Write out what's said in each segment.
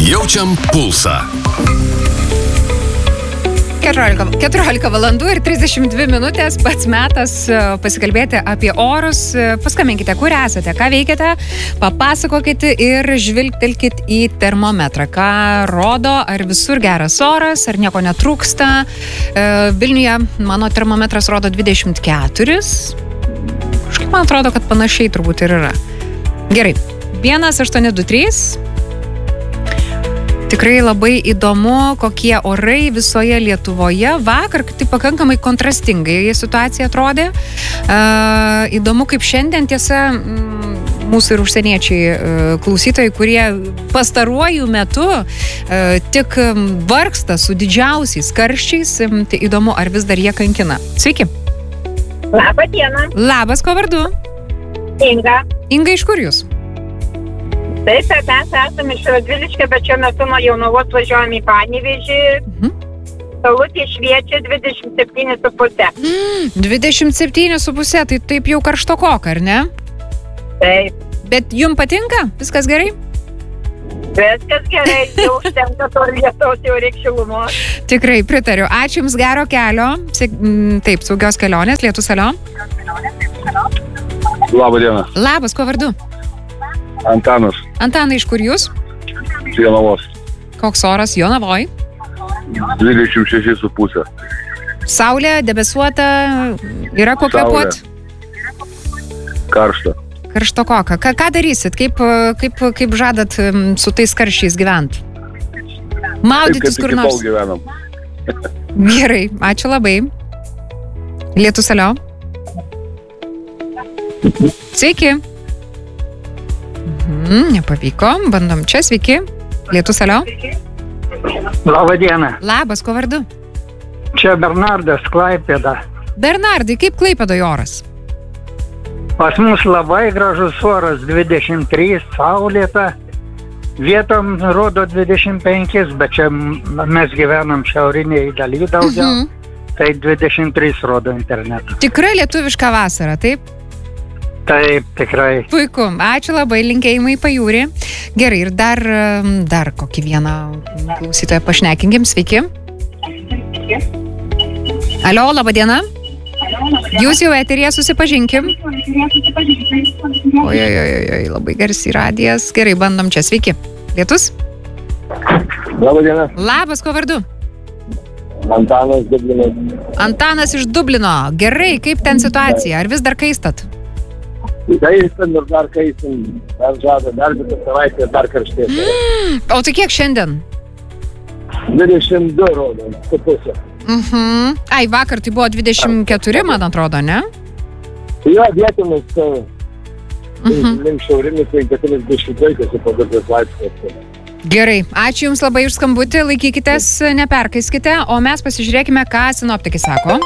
Jaučiam pulsą. 14 valandų ir 32 minutės, pats metas pasikalbėti apie orus. Paskambinkite, kur esate, ką veikiate, papasakokite ir žvilgtelkit į termometrą. Ką rodo, ar visur geras oras, ar nieko netrūksta. Vilniuje mano termometras rodo 24. Kažkaip man atrodo, kad panašiai turbūt ir yra. Gerai, 1823. Tikrai labai įdomu, kokie orai visoje Lietuvoje. Vakar tai pakankamai kontrastingai situacija atrodė. Įdomu, kaip šiandien tiesa mūsų ir užsieniečiai klausytojai, kurie pastaruoju metu tik vargsta su didžiausiais karščiais. Tai įdomu, ar vis dar jie kankina. Sveiki. Labą dieną. Labas, ko vardu? Inga. Inga, iš kur jūs? Taip, mes esame iš Radviliškio, bet šiuo metu nuo Jonavos važiuojame į Panevėžį. Saulutė šviečia 27,5. 27,5, tai taip jau karštokoka, ar ne? Taip. Bet jum patinka? Viskas gerai? Viskas gerai, jau užtenka to lietaus, jau reikia šilumos. Tikrai pritariu. Ačiū Jums, gero kelio. Taip, saugios kelionės, lietus alio. Labą dieną. Labas, ko vardu? Antanas. Antanai, iš kur jūs? Jonavos. Koks oras Jonavoj? 26,5. Saulė, debesuota, yra ko kvėpuot? Karšta. Karštokoka. Ką darysit? Kaip žadat su tais karščiais gyventi? Maudytis kur nors? Taip, kaip iki tol gyvenam. Gerai, ačiū labai. Lietus alio. Sveiki. Nepavyko, bandom čia, sveiki. Lietus alio. Labą dieną. Labas, ko vardu? Čia Bernardas, Klaipėda. Bernardai, kaip Klaipėdoje oras? Pas mus labai gražus oras, 23, saulėta. Vietom rodo 25, bet čia mes gyvenam šiaurinėje dalyje daugiau. Tai 23 rodo internetu. Tikrai lietuviška vasara, taip? Taip, tikrai. Puiku, ačiū labai, linkėjimai pajūrį. Gerai, ir dar kokį vieną klausytoją pašnekinkim, sveiki. Alio, laba diena. Jūs jau eteryje susipažinkim. Oi, labai garsiai radijas. Gerai, bandom čia, sveiki. Lietus? Labą dieną. Labas, ko vardu? Antanas Dublinas. Antanas iš Dublino. Gerai, kaip ten situacija? Ar vis dar kaistat? Kaistam ir dar kaistam. Dar žada, dar visą savaitę, dar karštės. O tai kiek šiandien? 22 rodo, su pusė. Ai, vakar tai buvo 24, man atrodo, ne? Jo, vietomis, link šiaurinis 50 su laipsnės. Gerai, ačiū Jums labai už skambutį, laikykitės, neperkaiskite, o mes pasižiūrėkime, ką sinoptikai sako.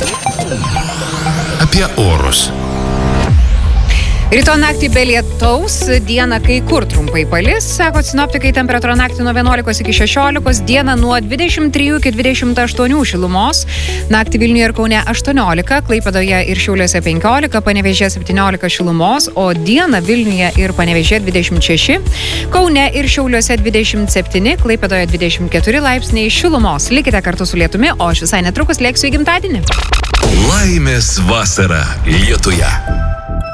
Apie orus. Rytoj naktį be lietaus, dieną kai kur trumpai palis, sako sinoptikai, temperatūra naktį nuo 11 iki 16, dieną nuo 23 iki 28 šilumos, naktį Vilniuje ir Kaune 18, Klaipėdoje ir Šiauliuose 15, Panevėžyje 17 šilumos, o dieną Vilniuje ir Panevėžyje 26, Kaune ir Šiauliuose 27, Klaipėdoje 24 laipsniai šilumos. Likite kartu su lietumi, o aš visai netrukus lėksiu į gimtadienį. Laimės vasara Lietuje.